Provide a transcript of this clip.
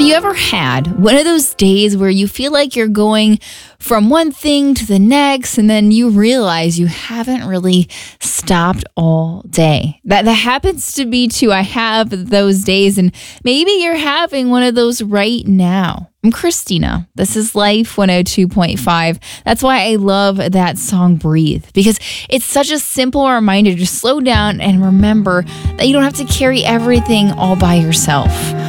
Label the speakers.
Speaker 1: Have you ever had one of those days where you feel like you're going from one thing to the next and then you realize you haven't really stopped all day? That happens to me too. I have those days, and maybe you're having one of those right now. I'm Christina. This is Life 102.5. That's why I love that song Breathe, because it's such a simple reminder to slow down and remember that you don't have to carry everything all by yourself.